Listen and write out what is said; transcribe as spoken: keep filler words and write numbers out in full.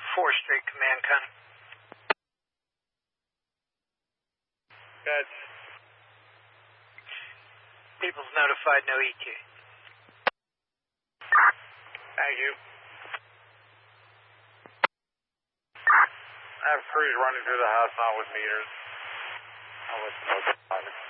four Street Command, Con. Good. People's notified, no E Q. Thank you. I have crews running through the house, not with meters. I'll let you know.